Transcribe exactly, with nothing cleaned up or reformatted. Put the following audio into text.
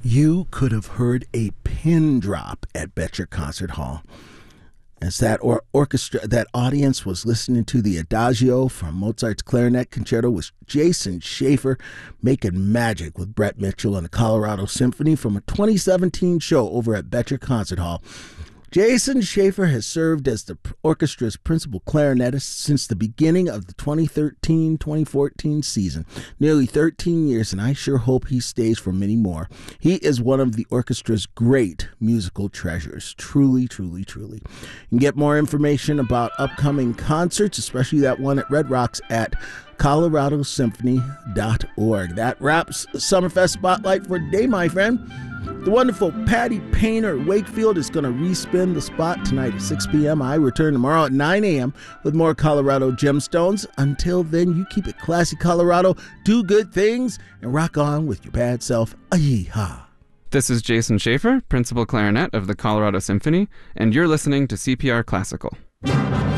You could have heard a pin drop at Betcher Concert Hall as that or- orchestra, that audience was listening to the Adagio from Mozart's Clarinet Concerto with Jason Schaefer making magic with Brett Mitchell and the Colorado Symphony from a twenty seventeen show over at Betcher Concert Hall. Jason Schaefer has served as the orchestra's principal clarinetist since the beginning of the twenty thirteen twenty fourteen season. Nearly thirteen years, and I sure hope he stays for many more. He is one of the orchestra's great musical treasures. Truly, truly, truly. You can get more information about upcoming concerts, especially that one at Red Rocks, at colorado symphony dot org. That wraps Summerfest Spotlight for today, my friend. The wonderful Patty Painter Wakefield is going to respin the spot tonight at six p.m. I return tomorrow at nine a.m. with more Colorado Gemstones. Until then, you keep it classy, Colorado, do good things, and rock on with your bad self. Yeehaw. This is Jason Schaefer, Principal Clarinet of the Colorado Symphony, and you're listening to C P R Classical.